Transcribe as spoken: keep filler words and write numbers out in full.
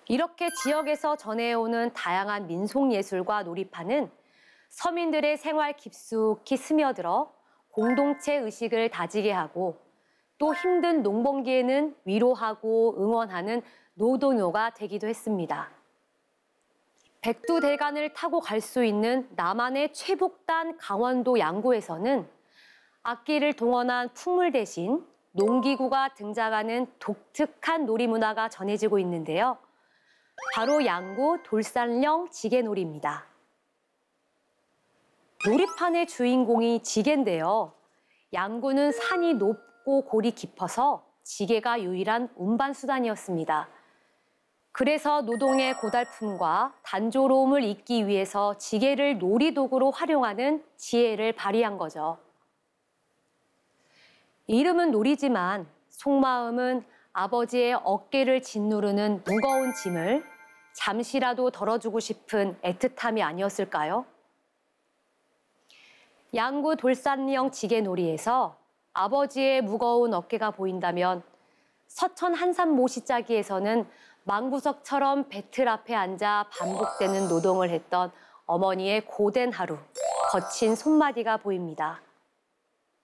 이렇게 지역에서 전해오는 다양한 민속예술과 놀이판은 서민들의 생활 깊숙이 스며들어 공동체 의식을 다지게 하고 또 힘든 농번기에는 위로하고 응원하는 노동요가 되기도 했습니다. 백두대간을 타고 갈 수 있는 남한의 최북단 강원도 양구에서는 악기를 동원한 풍물 대신 농기구가 등장하는 독특한 놀이 문화가 전해지고 있는데요. 바로 양구 돌산령 지게놀이입니다. 놀이판의 주인공이 지게인데요. 양구는 산이 높고 골이 깊어서 지게가 유일한 운반 수단이었습니다. 그래서 노동의 고달픔과 단조로움을 잊기 위해서 지게를 놀이도구로 활용하는 지혜를 발휘한 거죠. 이름은 놀이지만 속마음은 아버지의 어깨를 짓누르는 무거운 짐을 잠시라도 덜어주고 싶은 애틋함이 아니었을까요? 양구 돌산령 지게놀이에서 아버지의 무거운 어깨가 보인다면 서천 한산 모시짜기에서는 망부석처럼 배틀 앞에 앉아 반복되는 노동을 했던 어머니의 고된 하루, 거친 손마디가 보입니다.